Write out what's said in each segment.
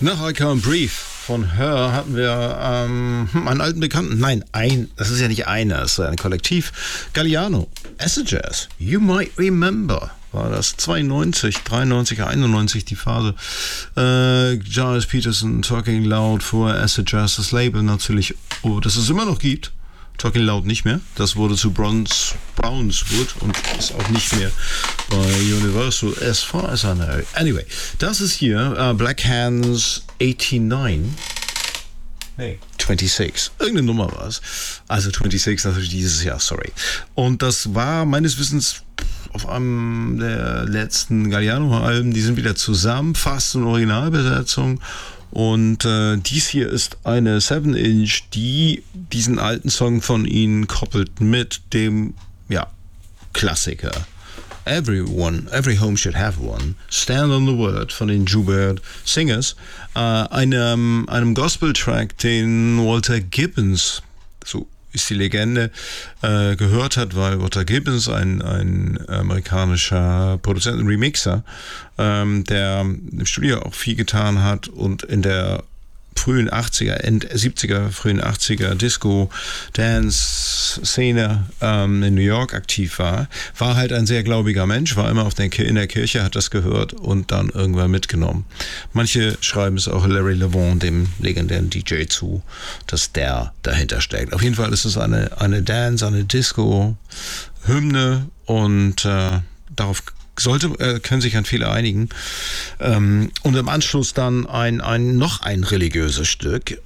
Nach I Can't Breathe von Her hatten wir einen alten Bekannten. Nein, das ist ja nicht einer, das ist ein Kollektiv. Galliano, Acid Jazz, You Might Remember. War das 92, 93, 91 die Phase. Giles Peterson, Talking Loud, vorher Acid Jazz, das Label natürlich, das es immer noch gibt. Talking Loud nicht mehr. Das wurde zu Brownswood und ist auch nicht mehr bei Universal as far as I know. Anyway, das ist hier Black Hands 89. Nee, 26. Irgendeine Nummer war es. Also 26 natürlich dieses Jahr, sorry. Und das war meines Wissens auf einem der letzten Galliano-Alben. Die sind wieder zusammen, fast in Originalbesetzung. Und dies hier ist eine 7-Inch, die diesen alten Song von ihnen koppelt mit dem Klassiker. Every Home Should Have One. Stand on the Word von den Joubert Singers. Einem Gospel-Track, den Walter Gibbons, so ist die Legende, gehört hat, weil Walter Gibbons, ein amerikanischer Produzent, ein Remixer, der im Studio auch viel getan hat und in der frühen 80er, End 70er, frühen 80er Disco-Dance-Szene in New York aktiv war halt ein sehr gläubiger Mensch, war immer in der Kirche, hat das gehört und dann irgendwann mitgenommen. Manche schreiben es auch Larry Levon, dem legendären DJ, zu, dass der dahinter steckt. Auf jeden Fall ist es eine Dance, eine Disco-Hymne und darauf können sich an viele einigen. Und im Anschluss dann noch ein religiöses Stück.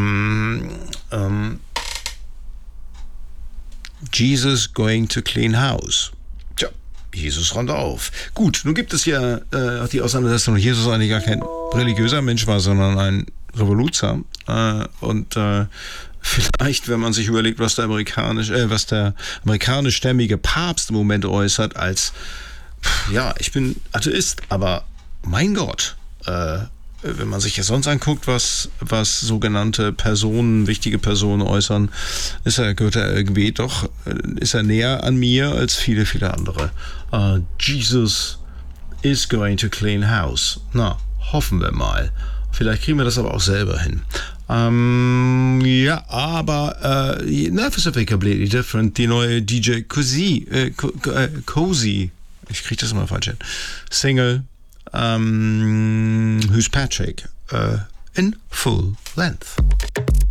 Jesus Going to Clean House. Tja, Jesus räumt auf. Gut, nun gibt es ja die Auseinandersetzung, dass Jesus eigentlich gar kein religiöser Mensch war, sondern ein Revoluzer. Und vielleicht, wenn man sich überlegt, was der amerikanischstämmige Papst im Moment äußert, als ich bin Atheist, aber mein Gott, wenn man sich ja sonst anguckt, was sogenannte Personen, wichtige Personen äußern, ist er näher an mir als viele, viele andere. Jesus is going to clean house. Na, hoffen wir mal. Vielleicht kriegen wir das aber auch selber hin. Nervous are completely different. Die neue DJ Cozy, ich kriege das immer falsch hin. Single, Who's Patrick, in full length.